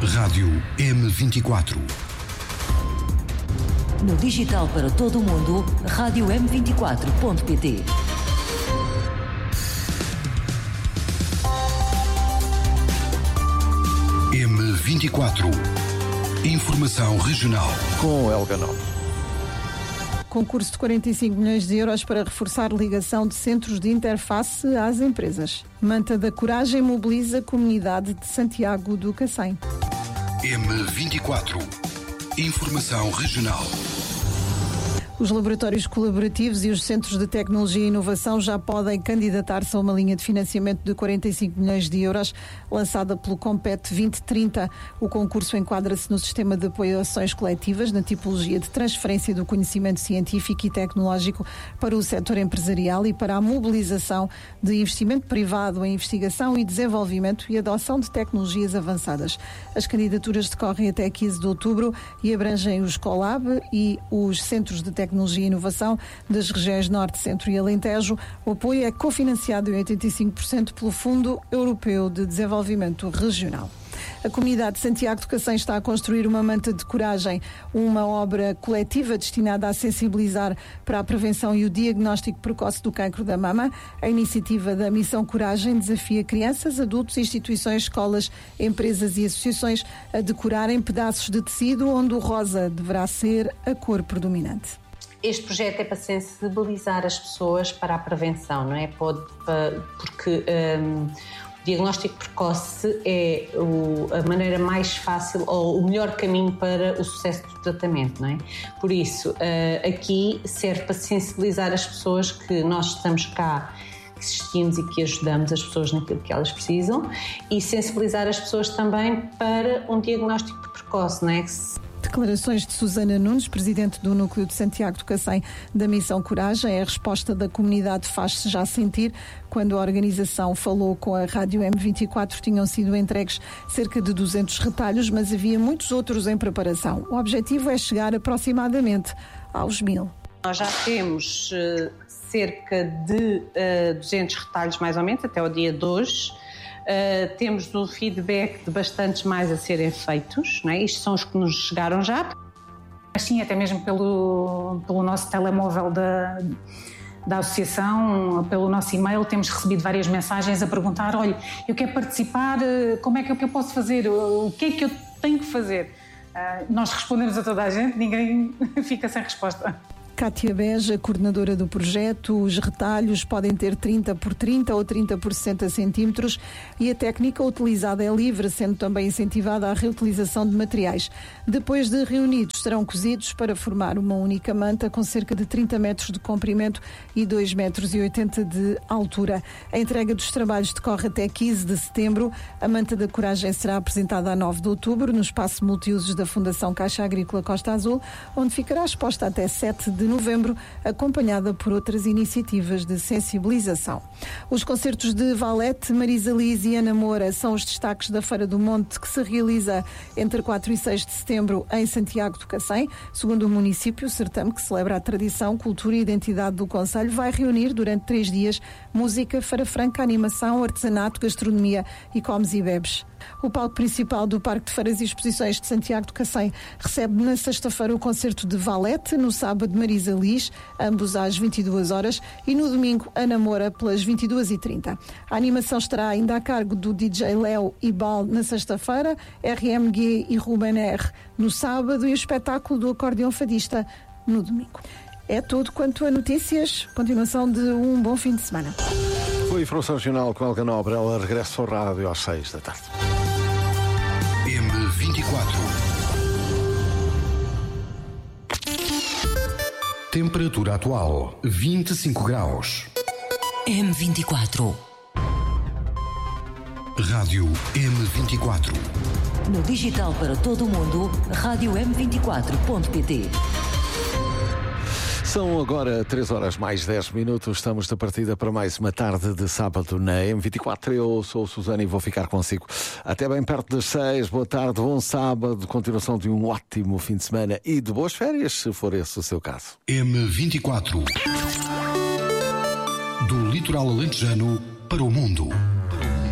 Rádio M24. No digital para todo o mundo, rádio M24.pt. M24. Informação regional. Com Helga Nobre. Concurso de 45 milhões de euros para reforçar ligação de centros de interface às empresas. Manta da Coragem mobiliza a comunidade de Santiago do Cacém. M24. Informação regional. Os laboratórios colaborativos e os centros de tecnologia e inovação já podem candidatar-se a uma linha de financiamento de 45 milhões de euros lançada pelo Compete 2030. O concurso enquadra-se no sistema de apoio a ações coletivas na tipologia de transferência do conhecimento científico e tecnológico para o setor empresarial e para a mobilização de investimento privado em investigação e desenvolvimento e adoção de tecnologias avançadas. As candidaturas decorrem até 15 de outubro e abrangem os Colab e os centros de tecnologia e inovação das regiões Norte, Centro e Alentejo. O apoio é cofinanciado em 85% pelo Fundo Europeu de Desenvolvimento Regional. A comunidade de Santiago do Cacém está a construir uma manta de coragem, uma obra coletiva destinada a sensibilizar para a prevenção e o diagnóstico precoce do cancro da mama. A iniciativa da Missão Coragem desafia crianças, adultos, instituições, escolas, empresas e associações a decorarem pedaços de tecido onde o rosa deverá ser a cor predominante. Este projeto é para sensibilizar as pessoas para a prevenção, não é? Porque o diagnóstico precoce é a maneira mais fácil ou o melhor caminho para o sucesso do tratamento, não é? Por isso, aqui serve para sensibilizar as pessoas que nós estamos cá, que existimos e que ajudamos as pessoas naquilo que elas precisam, e sensibilizar as pessoas também para um diagnóstico precoce, não é? Declarações de Susana Nunes, presidente do Núcleo de Santiago do Cacém da Missão Coragem. A resposta da comunidade faz-se já sentir. Quando a organização falou com a Rádio M24, tinham sido entregues cerca de 200 retalhos, mas havia muitos outros em preparação. O objetivo é chegar aproximadamente aos 1000. Nós já temos cerca de 200 retalhos, mais ou menos, até o dia de hoje. Temos o feedback de bastantes mais a serem feitos, não é? Isto são os que nos chegaram já. Sim, até mesmo pelo nosso telemóvel da associação, pelo nosso e-mail, temos recebido várias mensagens a perguntar: olha, eu quero participar, como é que eu posso fazer? O que é que eu tenho que fazer? Nós respondemos a toda a gente, ninguém fica sem resposta. Cátia Beja, coordenadora do projeto. Os retalhos podem ter 30 por 30 ou 30 por 60 centímetros e a técnica utilizada é livre, sendo também incentivada a reutilização de materiais. Depois de reunidos, serão cozidos para formar uma única manta com cerca de 30 metros de comprimento e 2,80 metros de altura. A entrega dos trabalhos decorre até 15 de setembro. A manta da Coragem será apresentada a 9 de outubro no espaço multiusos da Fundação Caixa Agrícola Costa Azul, onde ficará exposta até 7 de novembro, acompanhada por outras iniciativas de sensibilização. Os concertos de Valete, Marisa Liz e Ana Moura são os destaques da Feira do Monte, que se realiza entre 4 e 6 de setembro em Santiago do Cacém. Segundo o município, o certame, que celebra a tradição, cultura e identidade do concelho, vai reunir durante 3 dias música, feira franca, animação, artesanato, gastronomia e comes e bebes. O palco principal do Parque de Feiras e Exposições de Santiago do Cacém recebe na sexta-feira o concerto de Valete, no sábado Marisa Liz, ambos às 22 horas, e no domingo Ana Moura pelas 22h30. A animação estará ainda a cargo do DJ Léo e Bal na sexta-feira, RMG e Ruben R no sábado e o espetáculo do acordeão fadista no domingo. É tudo quanto a notícias. Continuação de um bom fim de semana. Foi Informação Regional com Helga Nobre. Ela regressa ao rádio às 6 da tarde. M24. Temperatura atual 25 graus. M24. Rádio M24. No digital para todo o mundo, rádio M24.pt. São agora 3 horas mais 10 minutos. Estamos de partida para mais uma tarde de sábado na M24. Eu sou o Susana e vou ficar consigo até bem perto das 6. Boa tarde, bom sábado, continuação de um ótimo fim de semana e de boas férias, se for esse o seu caso. M24. Do litoral alentejano para o mundo.